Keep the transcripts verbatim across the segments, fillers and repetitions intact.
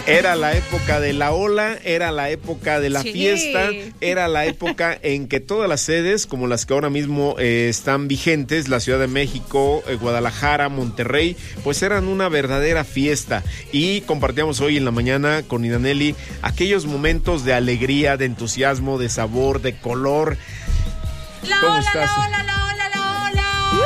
Era la época de la ola, era la época de la sí. fiesta, era la época en que todas las sedes, como las que ahora mismo eh, están vigentes, la Ciudad de México, eh, Guadalajara, Monterrey, pues eran una verdadera fiesta. Y compartíamos hoy en la mañana con Idaneli aquellos momentos de alegría, de entusiasmo, de sabor, de color. La ¿Cómo ola, estás? la ola, la ola, la ola.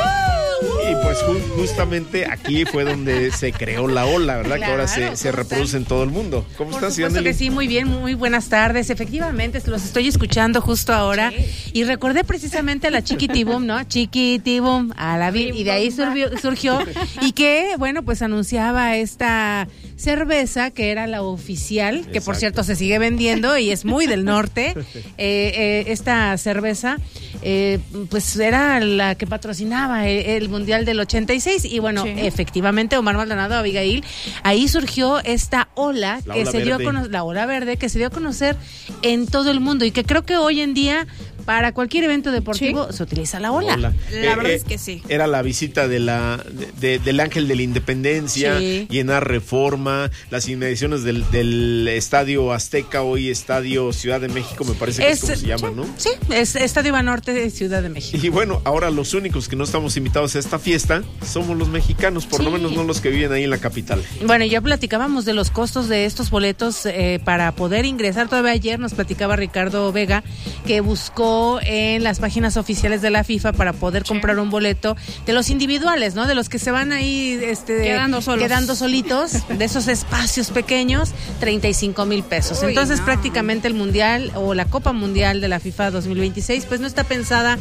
Y pues ju- justamente aquí fue donde se creó la ola, ¿verdad? Claro, que ahora se, se reproduce en todo el mundo. ¿Cómo Por estás, supuesto Idaneli? que sí, muy bien, muy buenas tardes. Efectivamente, los estoy escuchando justo ahora. Sí. Y recordé precisamente a la Chiquitibum, ¿no? Chiquitibum, a la vi- y de ahí surgió, surgió y que, bueno, pues anunciaba esta cerveza que era la oficial, que Exacto. por cierto se sigue vendiendo y es muy del norte. eh, eh, esta cerveza, eh, pues era la que patrocinaba el, el Mundial del ochenta y seis y bueno, sí. efectivamente Omar Maldonado, Abigail, ahí surgió esta ola la que ola se verde. dio a cono- la ola verde que se dio a conocer en todo el mundo y que creo que hoy en día para cualquier evento deportivo sí. se utiliza la ola. ola. La eh, verdad eh, es que sí. Era la visita de la de, de, del Ángel de la Independencia, sí. llenar Reforma, las inmediaciones del, del Estadio Azteca, hoy Estadio Ciudad de México, me parece que es, es como se llama, sí, ¿no? Sí, es Estadio Banorte de Ciudad de México. Y bueno, ahora los únicos que no estamos invitados a esta fiesta somos los mexicanos, por sí. lo menos no los que viven ahí en la capital. Bueno, ya platicábamos de los costos de estos boletos eh, para poder ingresar. Todavía ayer nos platicaba Ricardo Vega que buscó en las páginas oficiales de la FIFA para poder sí. comprar un boleto de los individuales, ¿no? De los que se van ahí este, quedando, solos. quedando solitos, de esos espacios pequeños, treinta y cinco mil pesos. Uy, Entonces no. prácticamente el Mundial o la Copa Mundial de la FIFA dos mil veintiséis pues no está pensada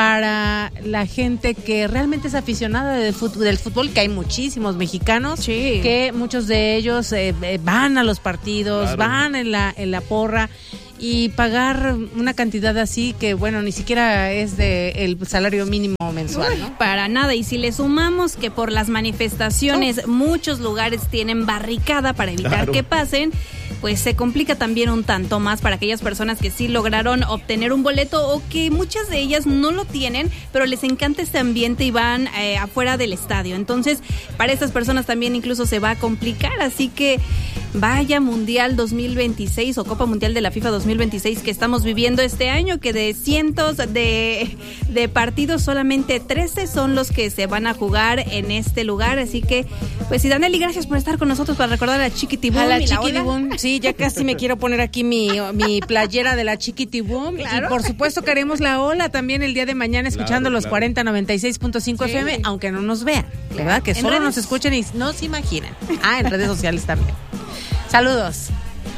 para la gente que realmente es aficionada del fútbol, del fútbol que hay muchísimos mexicanos, sí. que muchos de ellos eh, eh, van a los partidos, claro. van en la, en la porra. Y pagar una cantidad así que, bueno, ni siquiera es de el salario mínimo mensual, ¿no? Para nada. Y si le sumamos que por las manifestaciones oh. muchos lugares tienen barricada para evitar claro. que pasen, pues se complica también un tanto más para aquellas personas que sí lograron obtener un boleto o que muchas de ellas no lo tienen, pero les encanta este ambiente y van eh, afuera del estadio. Entonces, para estas personas también incluso se va a complicar. Así que vaya Mundial dos mil veintiséis o Copa Mundial de la FIFA dos mil veintiséis que estamos viviendo este año, que de cientos de, de partidos solamente trece son los que se van a jugar en este lugar. Así que, pues, Idaneli, gracias por estar con nosotros para recordar a la Chiquitibum. A la Chiquitibum, sí, ya casi me quiero poner aquí mi, mi playera de la Chiquitibum. Claro. Y por supuesto que haremos la ola también el día de mañana escuchando claro, los claro. cuarenta noventa y seis punto cinco sí. F M, aunque no nos vean, ¿verdad? Que solo redes? Nos escuchen y no se imaginen. Ah, en redes sociales también. Saludos.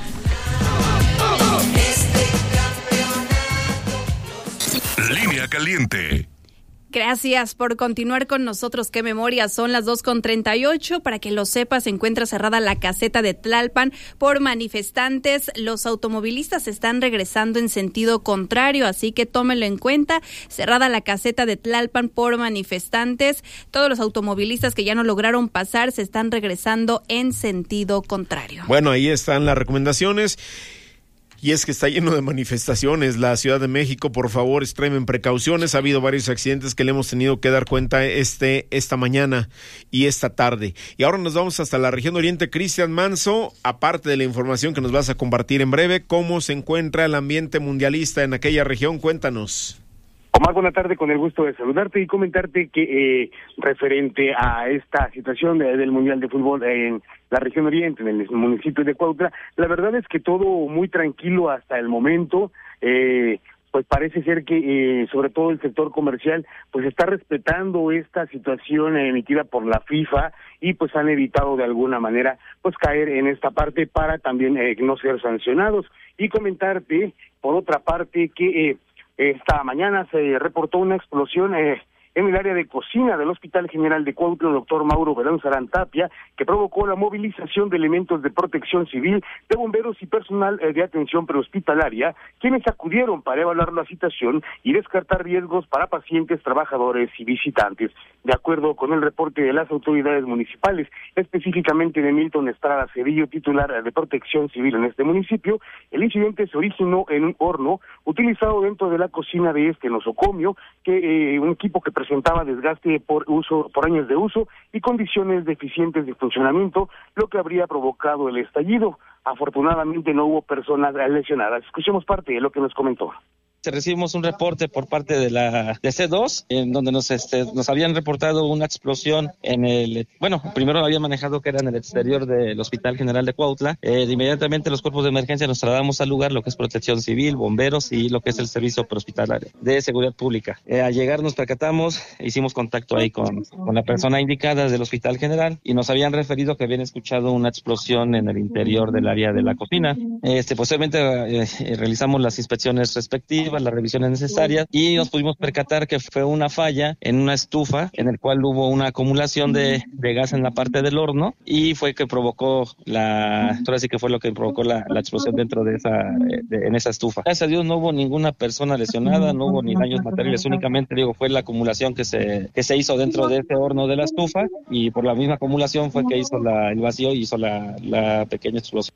Línea Caliente. Gracias por continuar con nosotros. Qué memoria, son las dos con treinta y ocho. Para que lo sepas, se encuentra cerrada la caseta de Tlalpan por manifestantes. Los automovilistas están regresando en sentido contrario, así que tómenlo en cuenta. Cerrada la caseta de Tlalpan por manifestantes. Todos los automovilistas que ya no lograron pasar se están regresando en sentido contrario. Bueno, ahí están las recomendaciones. Y es que está lleno de manifestaciones la Ciudad de México. Por favor, extremen precauciones. Ha habido varios accidentes que le hemos tenido que dar cuenta este esta mañana y esta tarde. Y ahora nos vamos hasta la región oriente. Cristian Manso, aparte de la información que nos vas a compartir en breve, ¿cómo se encuentra el ambiente mundialista en aquella región? Cuéntanos. Omar, buena tarde, con el gusto de saludarte y comentarte que eh, referente a esta situación de, del Mundial de Fútbol en la región oriente, en el municipio de Cuautla, la verdad es que todo muy tranquilo hasta el momento. Eh, pues parece ser que eh, sobre todo el sector comercial pues está respetando esta situación emitida por la FIFA y pues han evitado de alguna manera pues caer en esta parte para también eh, no ser sancionados. Y comentarte por otra parte que eh, esta mañana se reportó una explosión eh, en el área de cocina del Hospital General de Cuautla, el doctor Mauro Verón Sarantapia, que provocó la movilización de elementos de protección civil, de bomberos y personal eh, de atención prehospitalaria, quienes acudieron para evaluar la situación y descartar riesgos para pacientes, trabajadores y visitantes. De acuerdo con el reporte de las autoridades municipales, específicamente de Milton Estrada Cedillo, titular de protección civil en este municipio, el incidente se originó en un horno utilizado dentro de la cocina de este nosocomio, que eh, un equipo que presentaba desgaste por uso por años de uso y condiciones deficientes de funcionamiento, lo que habría provocado el estallido. afortunadamente no hubo personas lesionadas. Escuchemos parte de lo que nos comentó. Recibimos un reporte por parte de la de C dos, en donde nos este nos habían reportado una explosión en el, bueno, primero habían manejado que era en el exterior del Hospital General de Cuautla. Eh, de inmediatamente los cuerpos de emergencia nos trasladamos al lugar, lo que es Protección Civil, bomberos y lo que es el Servicio Prehospitalario de Seguridad Pública. Eh, al llegar nos percatamos, hicimos contacto ahí con, con la persona indicada del Hospital General y nos habían referido que habían escuchado una explosión en el interior del área de la cocina. Este, posteriormente eh, realizamos las inspecciones respectivas, las revisiones necesarias y nos pudimos percatar que fue una falla en una estufa en el cual hubo una acumulación de, de gas en la parte del horno y fue que provocó la, ahora sí que fue lo que provocó la, la explosión dentro de esa, de, en esa estufa. Gracias a Dios no hubo ninguna persona lesionada, no hubo ni daños materiales, únicamente digo fue la acumulación que se, que se hizo dentro de ese horno de la estufa y por la misma acumulación fue que hizo la, el vacío y hizo la, la pequeña explosión.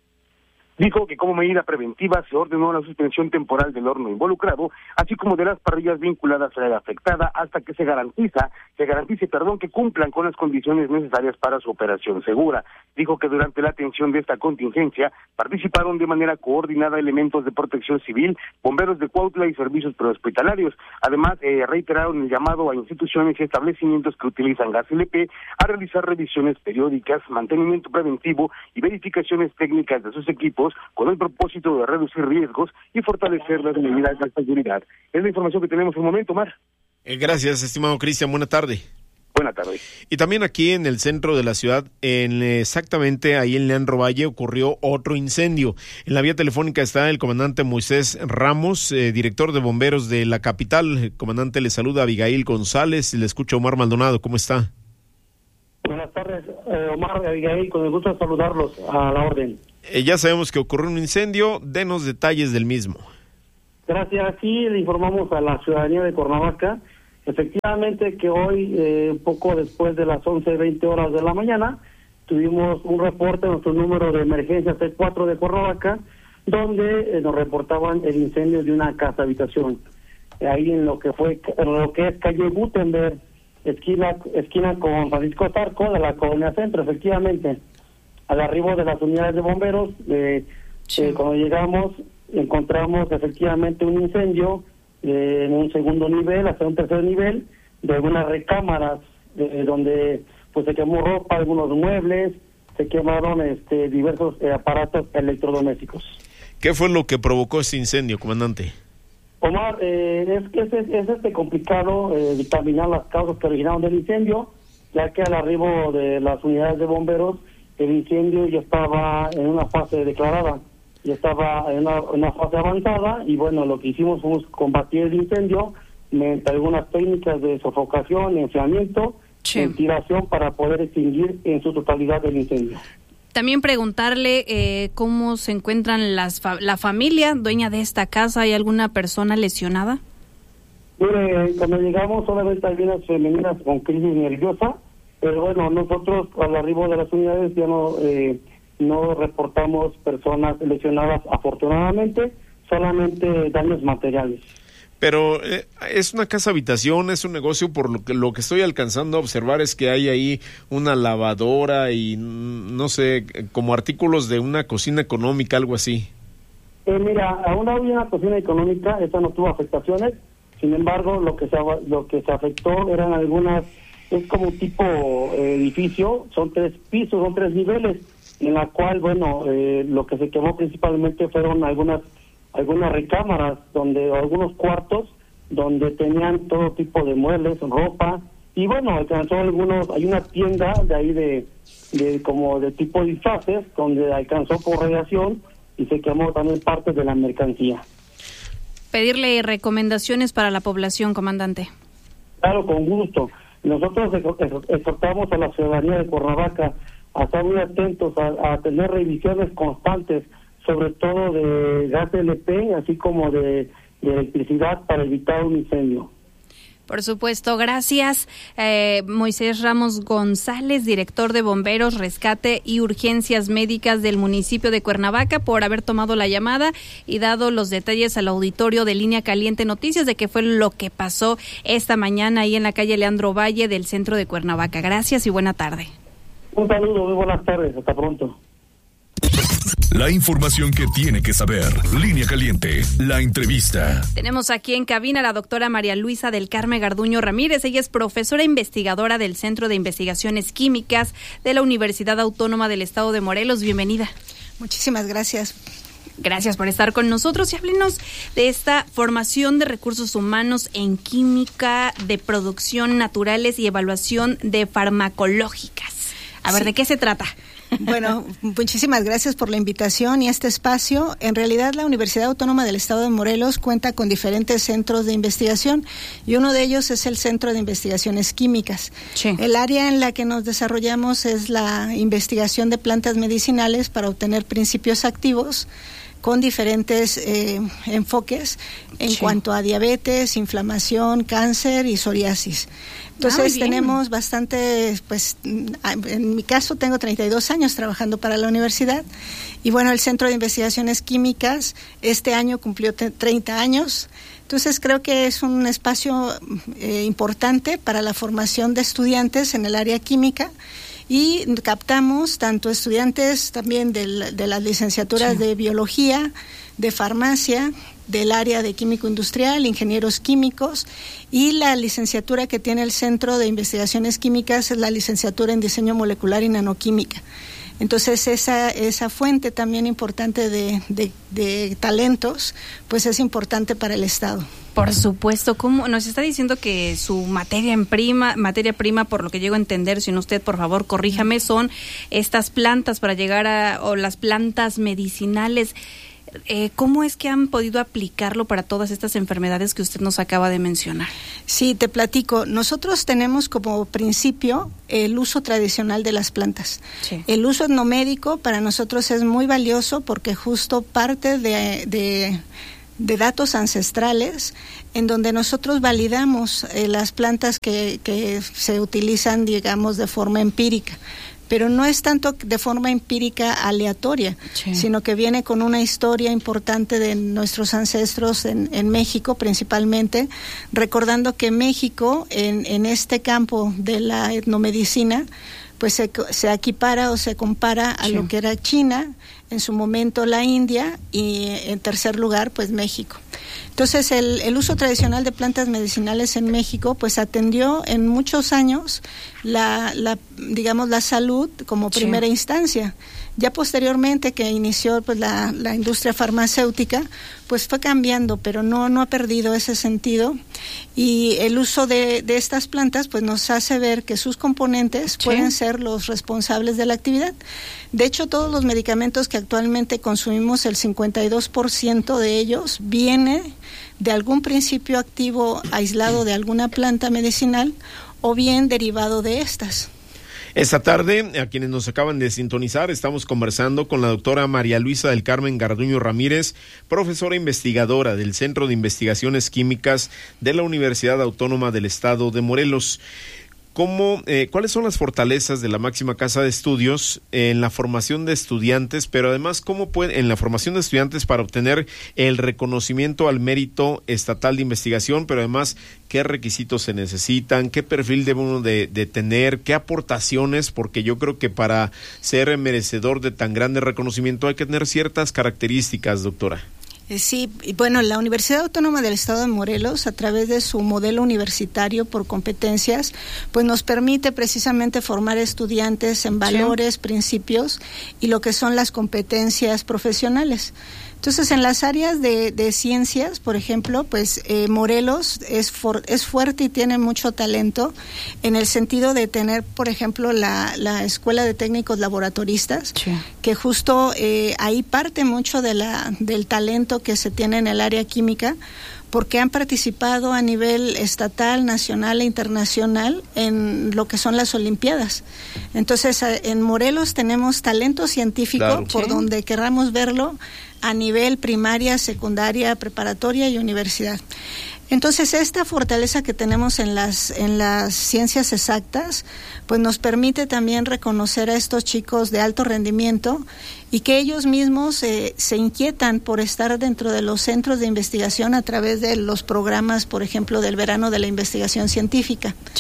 Dijo que como medida preventiva se ordenó la suspensión temporal del horno involucrado, así como de las parrillas vinculadas a la afectada, hasta que se garantiza, se garantice, perdón, que cumplan con las condiciones necesarias para su operación segura. Dijo que durante la atención de esta contingencia participaron de manera coordinada elementos de Protección Civil, bomberos de Cuautla y servicios prehospitalarios. Además, eh, reiteraron el llamado a instituciones y establecimientos que utilizan gas L P a realizar revisiones periódicas, mantenimiento preventivo y verificaciones técnicas de sus equipos, con el propósito de reducir riesgos y fortalecer las medidas de seguridad. Es la información que tenemos en el momento, Mar. Eh, gracias, estimado Cristian. Buena tarde. Buena tarde. Y también aquí en el centro de la ciudad, en exactamente ahí en Leandro Valle, ocurrió otro incendio. En la vía telefónica está el comandante Moisés Ramos, eh, director de bomberos de la capital. El comandante, le saluda Abigail González. Le escucha Omar Maldonado. ¿Cómo está? Buenas tardes, eh, Omar, Abigail, con el gusto de saludarlos a la orden. Eh, ya sabemos que ocurrió un incendio, denos detalles del mismo. Gracias, sí, le informamos a la ciudadanía de Cuernavaca, efectivamente que hoy, eh, poco después de las once veinte horas de la mañana, tuvimos un reporte en nuestro número de emergencia C cuatro de Cuernavaca, donde eh, nos reportaban el incendio de una casa habitación, eh, ahí en lo que fue, en lo que es calle Gutenberg, esquina, esquina con Francisco Zarco de la Colonia Centro, efectivamente. Al arribo de las unidades de bomberos, eh, sí. eh, cuando llegamos, encontramos efectivamente un incendio eh, en un segundo nivel, hasta un tercer nivel, de algunas recámaras, eh, donde pues se quemó ropa, algunos muebles, se quemaron este, diversos eh, aparatos electrodomésticos. ¿Qué fue lo que provocó este incendio, comandante? Omar, eh, es que es, es este complicado eh, determinar las causas que originaron del incendio, ya que al arribo de las unidades de bomberos, el incendio ya estaba en una fase declarada, ya estaba en una, una fase avanzada y bueno, lo que hicimos fue combatir el incendio mediante algunas técnicas de sofocación, enfriamiento, sí. ventilación para poder extinguir en su totalidad el incendio. También preguntarle eh, cómo se encuentran las fa- la familia dueña de esta casa. ¿Hay alguna persona lesionada? Mire, cuando llegamos solamente hay unas femeninas con crisis nerviosa, pero bueno, nosotros al arribo de las unidades ya no eh, no reportamos personas lesionadas, afortunadamente, solamente daños materiales. Pero eh, es una casa habitación, es un negocio, por lo que lo que estoy alcanzando a observar es que hay ahí una lavadora y no sé, como artículos de una cocina económica, algo así. Eh, mira, aún había una cocina económica, esa no tuvo afectaciones, sin embargo, lo que se lo que se afectó eran algunas, es como un tipo eh, edificio, son tres pisos, son tres niveles, en la cual, bueno, eh, lo que se quemó principalmente fueron algunas algunas recámaras, donde algunos cuartos, donde tenían todo tipo de muebles, ropa, y bueno, alcanzó algunos, hay una tienda de ahí de, de como de tipo disfraces, donde alcanzó por radiación y se quemó también parte de la mercancía. Pedirle recomendaciones para la población, comandante. Claro, con gusto. Nosotros exhortamos a la ciudadanía de Cuernavaca a estar muy atentos, a, a tener revisiones constantes, sobre todo de gas L P, así como de, de electricidad para evitar un incendio. Por supuesto, gracias. Eh, Moisés Ramos González, director de Bomberos, Rescate y Urgencias Médicas del municipio de Cuernavaca, por haber tomado la llamada y dado los detalles al auditorio de Línea Caliente Noticias de qué fue lo que pasó esta mañana ahí en la calle Leandro Valle del centro de Cuernavaca. Gracias y buena tarde. Un saludo, muy buenas tardes, hasta pronto. La información que tiene que saber. Línea Caliente, la entrevista. Tenemos aquí en cabina a la doctora María Luisa del Carmen Garduño Ramírez. Ella es profesora investigadora del Centro de Investigaciones Químicas de la Universidad Autónoma del Estado de Morelos. Bienvenida. Muchísimas gracias. Gracias por estar con nosotros y háblenos de esta formación de recursos humanos en química, de producción naturales y evaluación de farmacológicas. A ver, sí. ¿De qué se trata? Bueno, muchísimas gracias por la invitación y este espacio. En realidad, la Universidad Autónoma del Estado de Morelos cuenta con diferentes centros de investigación y uno de ellos es el Centro de Investigaciones Químicas. Sí. El área en la que nos desarrollamos es la investigación de plantas medicinales para obtener principios activos con diferentes eh, enfoques en sí. cuanto a diabetes, inflamación, cáncer y psoriasis. Entonces ah, tenemos bastante, pues en mi caso tengo treinta y dos años trabajando para la universidad y bueno, el Centro de Investigaciones Químicas este año cumplió treinta años. Entonces creo que es un espacio eh, importante para la formación de estudiantes en el área química. Y captamos tanto estudiantes también de, de las licenciaturas sí. de biología, de farmacia, del área de químico industrial, ingenieros químicos, y la licenciatura que tiene el Centro de Investigaciones Químicas es la licenciatura en diseño molecular y nanoquímica. Entonces esa esa fuente también importante de, de, de talentos, pues es importante para el Estado. Por supuesto, ¿cómo nos está diciendo que su materia en prima, materia prima, por lo que llego a entender, si no usted por favor corríjame, son estas plantas para llegar a, o las plantas medicinales? Eh, ¿Cómo es que han podido aplicarlo para todas estas enfermedades que usted nos acaba de mencionar? Sí, te platico. Nosotros tenemos como principio el uso tradicional de las plantas. Sí. El uso etnomédico para nosotros es muy valioso porque justo parte de... de de datos ancestrales, en donde nosotros validamos eh, las plantas que, que se utilizan, digamos, de forma empírica. Pero no es tanto de forma empírica aleatoria, sí. sino que viene con una historia importante de nuestros ancestros en, en México principalmente, recordando que México en, en este campo de la etnomedicina pues se, se equipara o se compara a sí. lo que era China, en su momento la India y en tercer lugar pues México. Entonces el, el uso tradicional de plantas medicinales en México pues atendió en muchos años la, la digamos la salud como primera sí. instancia. Ya posteriormente que inició pues la, la industria farmacéutica pues fue cambiando, pero no no ha perdido ese sentido y el uso de, de estas plantas pues nos hace ver que sus componentes sí. pueden ser los responsables de la actividad. De hecho, todos los medicamentos que actualmente consumimos, el cincuenta y dos por ciento de ellos viene de algún principio activo aislado de alguna planta medicinal o bien derivado de estas. Esta tarde, a quienes nos acaban de sintonizar, estamos conversando con la doctora María Luisa del Carmen Garduño Ramírez, profesora investigadora del Centro de Investigaciones Químicas de la Universidad Autónoma del Estado de Morelos. ¿Cómo, eh, ¿Cuáles son las fortalezas de la máxima casa de estudios en la formación de estudiantes, pero además cómo puede, en la formación de estudiantes para obtener el reconocimiento al mérito estatal de investigación, pero además qué requisitos se necesitan, qué perfil debe uno de, de tener, qué aportaciones, porque yo creo que para ser merecedor de tan grande reconocimiento hay que tener ciertas características, doctora? Sí, bueno, la Universidad Autónoma del Estado de Morelos, a través de su modelo universitario por competencias, pues nos permite precisamente formar estudiantes en valores, sí. principios y lo que son las competencias profesionales. Entonces, en las áreas de, de ciencias, por ejemplo, pues eh, Morelos es, for, es fuerte y tiene mucho talento en el sentido de tener, por ejemplo, la, la Escuela de Técnicos Laboratoristas, sí. que justo eh, ahí parte mucho de la, del talento que se tiene en el área química, porque han participado a nivel estatal, nacional e internacional en lo que son las Olimpiadas. Entonces, en Morelos tenemos talento científico, claro, por sí. donde querramos verlo, a nivel primaria, secundaria, preparatoria y universidad. Entonces, esta fortaleza que tenemos en las en las ciencias exactas, pues nos permite también reconocer a estos chicos de alto rendimiento y que ellos mismos eh, se inquietan por estar dentro de los centros de investigación a través de los programas, por ejemplo, del verano de la investigación científica. Sí.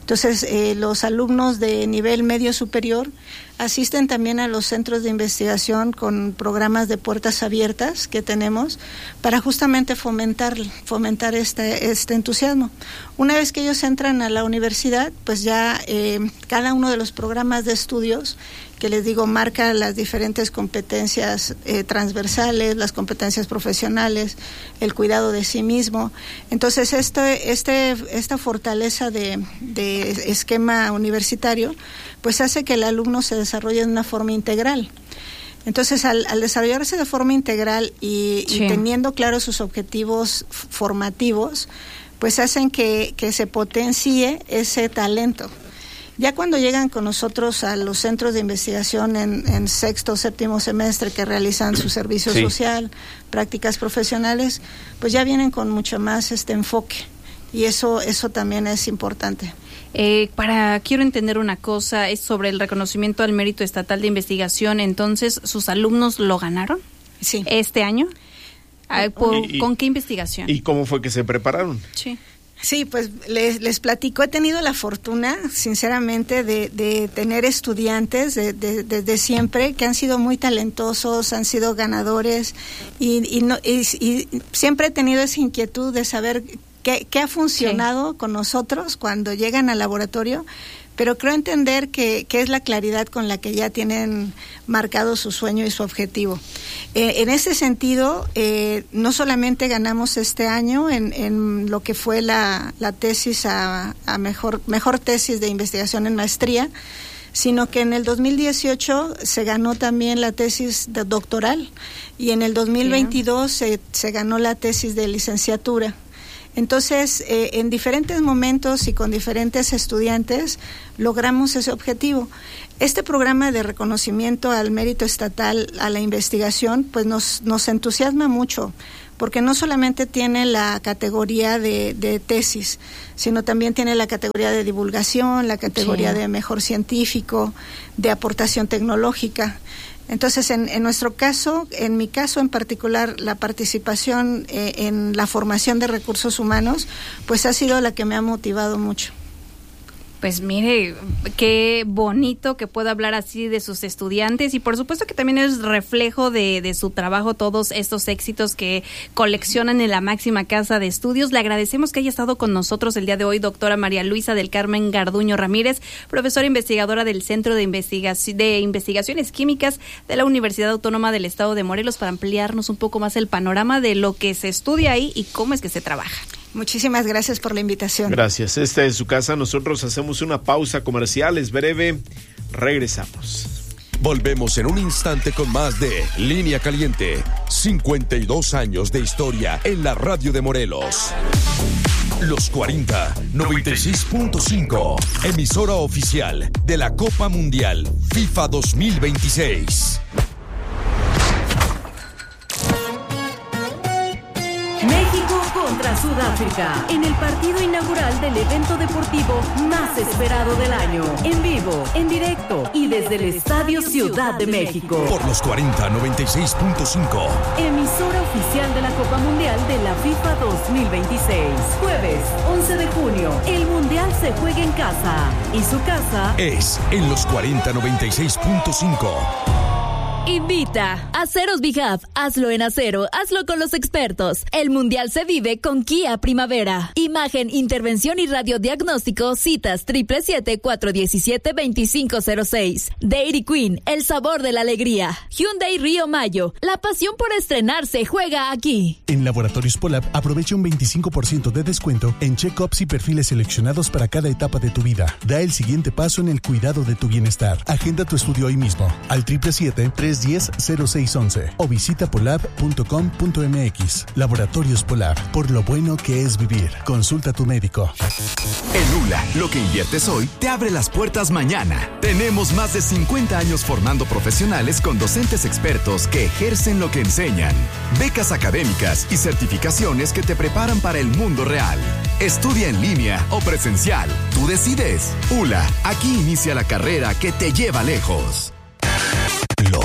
Entonces, eh, los alumnos de nivel medio superior asisten también a los centros de investigación con programas de puertas abiertas que tenemos para justamente fomentar, fomentar este, este entusiasmo. Una vez que ellos entran a la universidad, pues ya eh, cada uno de los programas de estudios, que les digo, marca las diferentes competencias eh, transversales, las competencias profesionales, el cuidado de sí mismo. Entonces, este, este, esta fortaleza de, de esquema universitario, pues hace que el alumno se desarrolle de una forma integral. Entonces, al, al desarrollarse de forma integral y, sí. y teniendo claros sus objetivos formativos, pues hacen que, que se potencie ese talento. Ya cuando llegan con nosotros a los centros de investigación en, en sexto o séptimo semestre que realizan su servicio sí. social, prácticas profesionales, pues ya vienen con mucho más este enfoque, y eso, eso también es importante. Eh, para quiero entender una cosa, es sobre el reconocimiento al mérito estatal de investigación. Entonces, ¿sus alumnos lo ganaron? Sí. ¿Este año? Ah, ¿por, y, ¿Con qué investigación? ¿Y cómo fue que se prepararon? Sí. Sí, pues les, les platico, he tenido la fortuna, sinceramente, de, de tener estudiantes desde de, de, de siempre que han sido muy talentosos, han sido ganadores, y, y, no, y, y siempre he tenido esa inquietud de saber qué, qué ha funcionado sí. con nosotros cuando llegan al laboratorio, pero creo entender que, que es la claridad con la que ya tienen marcado su sueño y su objetivo. Eh, en ese sentido, eh, no solamente ganamos este año en, en lo que fue la, la tesis a, a mejor, mejor tesis de investigación en maestría, sino que en el dos mil dieciocho se ganó también la tesis de doctoral, y en el dos mil veintidós se, se ganó la tesis de licenciatura. Entonces, eh, en diferentes momentos y con diferentes estudiantes logramos ese objetivo. Este programa de reconocimiento al mérito estatal a la investigación, pues nos, nos entusiasma mucho, porque no solamente tiene la categoría de, de tesis, sino también tiene la categoría de divulgación, la categoría sí. de mejor científico, de aportación tecnológica. Entonces, en, en nuestro caso, en mi caso en particular, la participación eh, en la formación de recursos humanos, pues ha sido la que me ha motivado mucho. Pues mire, qué bonito que pueda hablar así de sus estudiantes, y por supuesto que también es reflejo de, de su trabajo todos estos éxitos que coleccionan en la máxima casa de estudios. Le agradecemos que haya estado con nosotros el día de hoy, doctora María Luisa del Carmen Garduño Ramírez, profesora investigadora del Centro de, Investigaci- de Investigaciones Químicas de la Universidad Autónoma del Estado de Morelos, para ampliarnos un poco más el panorama de lo que se estudia ahí y cómo es que se trabaja. Muchísimas gracias por la invitación. Gracias. Esta es su casa. Nosotros hacemos una pausa comercial. Es breve. Regresamos. Volvemos en un instante con más de Línea Caliente. cincuenta y dos años de historia en la radio de Morelos. Los cuarenta, noventa y seis punto cinco. Emisora oficial de la Copa Mundial FIFA dos mil veintiséis. México contra Sudáfrica, en el partido inaugural del evento deportivo más esperado del año. En vivo, en directo y desde el Estadio Ciudad de México. Por los cuarenta, noventa y seis punto cinco. Emisora oficial de la Copa Mundial de la FIFA dos mil veintiséis. Jueves, once de junio, el Mundial se juega en casa. Y su casa es en los cuarenta, noventa y seis punto cinco. Invita. Aceros Bihab. Hazlo en acero. Hazlo con los expertos. El Mundial se vive con Kia Primavera. Imagen, intervención y radiodiagnóstico. Citas siete siete siete, cuatro uno siete, dos cinco cero seis. Dairy Queen. El sabor de la alegría. Hyundai Río Mayo. La pasión por estrenarse juega aquí. En Laboratorios Polab aprovecha un veinticinco por ciento de descuento en check-ups y perfiles seleccionados para cada etapa de tu vida. Da el siguiente paso en el cuidado de tu bienestar. Agenda tu estudio hoy mismo al siete siete siete, tres uno cero, cero seis uno uno o visita polab punto com punto m x. Laboratorios Polab, por lo bueno que es vivir. Consulta a tu médico. En U L A, lo que inviertes hoy te abre las puertas mañana. Tenemos más de cincuenta años formando profesionales con docentes expertos que ejercen lo que enseñan. Becas académicas y certificaciones que te preparan para el mundo real. Estudia en línea o presencial. Tú decides. U L A, aquí inicia la carrera que te lleva lejos. Los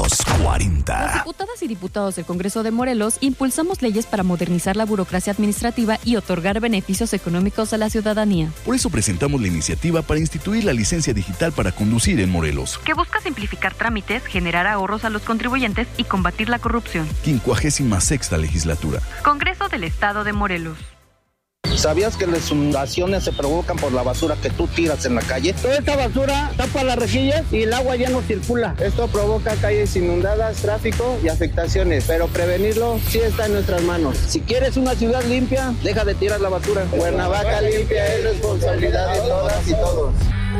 cuarenta. Las diputadas y diputados del Congreso de Morelos impulsamos leyes para modernizar la burocracia administrativa y otorgar beneficios económicos a la ciudadanía. Por eso presentamos la iniciativa para instituir la licencia digital para conducir en Morelos, que busca simplificar trámites, generar ahorros a los contribuyentes y combatir la corrupción. quincuagésima sexta legislatura. Congreso del Estado de Morelos. ¿Sabías que las inundaciones se provocan por la basura que tú tiras en la calle? Toda esta basura tapa las rejillas y el agua ya no circula. Esto provoca calles inundadas, tráfico y afectaciones, pero prevenirlo sí está en nuestras manos. Si quieres una ciudad limpia, deja de tirar la basura. Cuernavaca limpia es responsabilidad de todas y todos.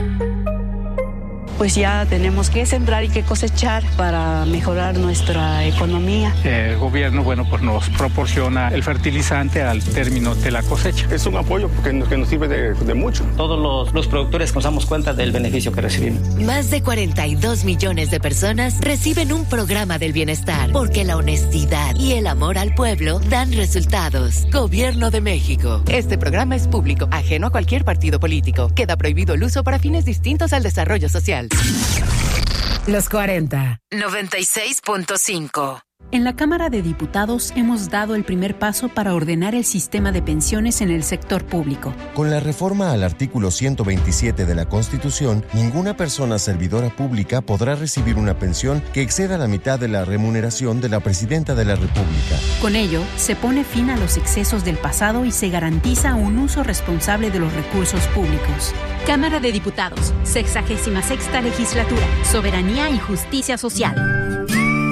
Pues ya tenemos que sembrar y que cosechar para mejorar nuestra economía. El gobierno, bueno, pues nos proporciona el fertilizante al término de la cosecha. Es un apoyo porque nos, que nos sirve de, de mucho. Todos los, los productores nos damos cuenta del beneficio que recibimos. Más de cuarenta y dos millones de personas reciben un programa del bienestar, porque la honestidad y el amor al pueblo dan resultados. Gobierno de México. Este programa es público, ajeno a cualquier partido político. Queda prohibido el uso para fines distintos al desarrollo social. Los cuarenta. noventa y seis punto cinco. En la Cámara de Diputados hemos dado el primer paso para ordenar el sistema de pensiones en el sector público. Con la reforma al artículo ciento veintisiete de la Constitución, ninguna persona servidora pública podrá recibir una pensión que exceda la mitad de la remuneración de la Presidenta de la República. Con ello, se pone fin a los excesos del pasado y se garantiza un uso responsable de los recursos públicos. Cámara de Diputados, sexagésima sexta legislatura, Soberanía y Justicia Social.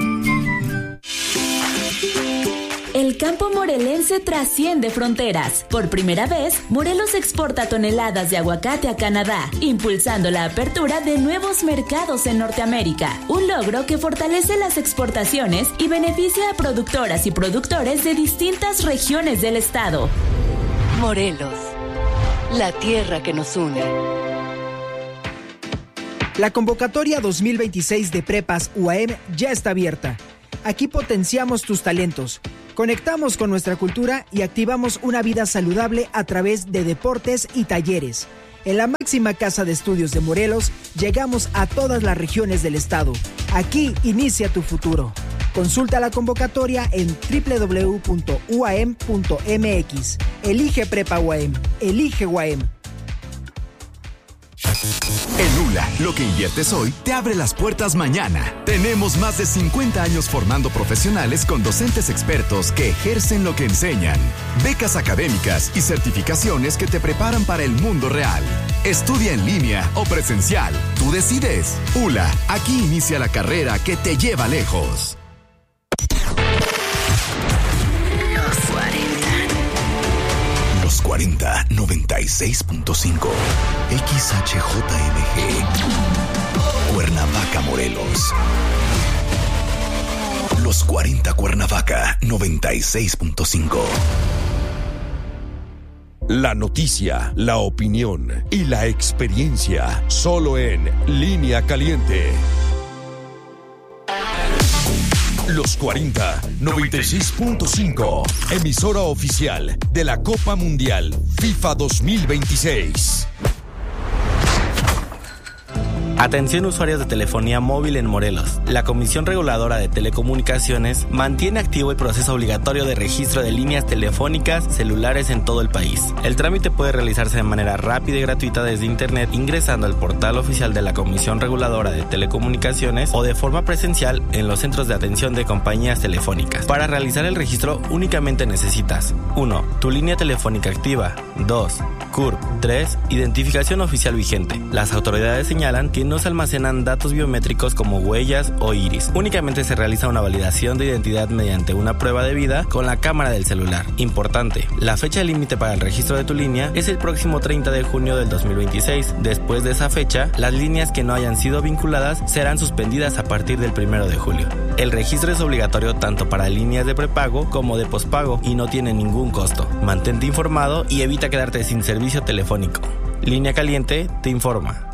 El campo morelense trasciende fronteras. Por primera vez, Morelos exporta toneladas de aguacate a Canadá, impulsando la apertura de nuevos mercados en Norteamérica. Un logro que fortalece las exportaciones y beneficia a productoras y productores de distintas regiones del estado. Morelos, la tierra que nos une. La convocatoria dos mil veintiséis de Prepas U A M ya está abierta. Aquí potenciamos tus talentos, conectamos con nuestra cultura y activamos una vida saludable a través de deportes y talleres. En la máxima casa de estudios de Morelos, llegamos a todas las regiones del estado. Aquí inicia tu futuro. Consulta la convocatoria en doble u doble u doble u punto u a m punto m x. Elige Prepa U A M. Elige U A M. En ULA, lo que inviertes hoy te abre las puertas mañana. Tenemos más de cincuenta años formando profesionales con docentes expertos que ejercen lo que enseñan. Becas académicas y certificaciones que te preparan para el mundo real. Estudia en línea o presencial. Tú decides. ULA, aquí inicia la carrera que te lleva lejos. Los cuarenta, noventa y seis punto cinco. X H J M G. Cuernavaca, Morelos. Los cuarenta Cuernavaca, noventa y seis punto cinco. La noticia, la opinión y la experiencia, solo en Línea Caliente. Los cuarenta, noventa y seis punto cinco, emisora oficial de la Copa Mundial FIFA dos mil veintiséis. Atención usuarios de telefonía móvil en Morelos. La Comisión Reguladora de Telecomunicaciones mantiene activo el proceso obligatorio de registro de líneas telefónicas celulares en todo el país. El trámite puede realizarse de manera rápida y gratuita desde internet ingresando al portal oficial de la Comisión Reguladora de Telecomunicaciones o de forma presencial en los centros de atención de compañías telefónicas. Para realizar el registro únicamente necesitas uno. Tu línea telefónica activa. dos. C U R P. tres. Identificación oficial vigente. Las autoridades señalan que no se almacenan datos biométricos como huellas o iris. Únicamente se realiza una validación de identidad mediante una prueba de vida con la cámara del celular. Importante, la fecha límite para el registro de tu línea es el próximo treinta de junio del dos mil veintiséis. Después de esa fecha, las líneas que no hayan sido vinculadas serán suspendidas a partir del primero de julio. El registro es obligatorio tanto para líneas de prepago como de pospago y no tiene ningún costo. Mantente informado y evita quedarte sin servicio telefónico. Línea Caliente te informa.